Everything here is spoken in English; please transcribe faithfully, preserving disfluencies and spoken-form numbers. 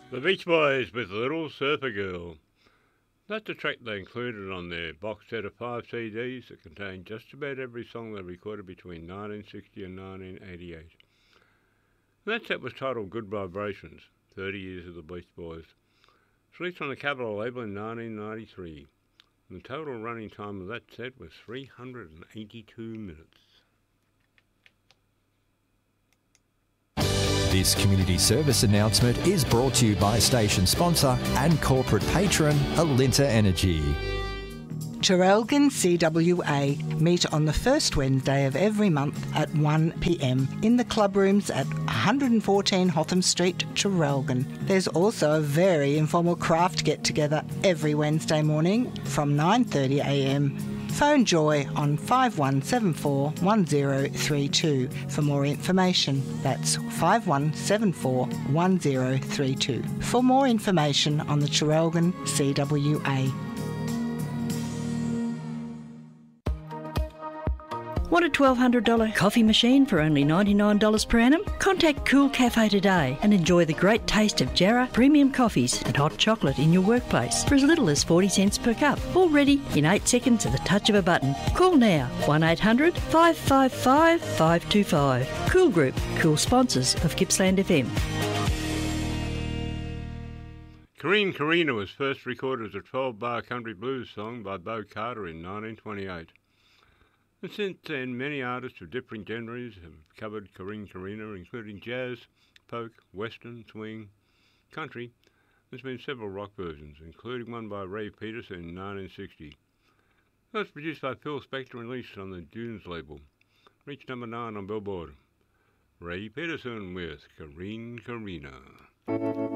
The Beach Boys with Little Surfer Girl. That's a track they included on their box set of five C Ds that contained just about every song they recorded between nineteen sixty and nineteen eighty-eight. And that set was titled Good Vibrations, thirty Years of the Beach Boys. It's released on the Capitol label in nineteen ninety-three. And the total running time of that set was three hundred eighty-two minutes. This community service announcement is brought to you by station sponsor and corporate patron Alinta Energy. Traralgon C W A meet on the first Wednesday of every month at one p m in the club rooms at one fourteen Hotham Street, Traralgon. There's also a very informal craft get-together every Wednesday morning from nine thirty a m. Phone Joy on five one seven four one zero three two for more information. That's five one seven four one zero three two for more information on the Traralgon C W A. Want a twelve hundred dollars coffee machine for only ninety-nine dollars per annum? Contact Cool Cafe today and enjoy the great taste of Jarrah premium coffees and hot chocolate in your workplace for as little as forty cents per cup. All ready in eight seconds at the touch of a button. Call now, one eight hundred five five five five two five. Cool Group, cool sponsors of Gippsland F M. Kareen Karina was first recorded as a twelve-bar country blues song by Bo Carter in nineteen twenty-eight. And since then, many artists of different genres have covered Kareen Karina, including jazz, folk, western, swing, country. There's been several rock versions, including one by Ray Peterson in nineteen sixty. That was produced by Phil Spector and released on the Dunes label. Reached number nine on Billboard. Ray Peterson with Kareen Karina.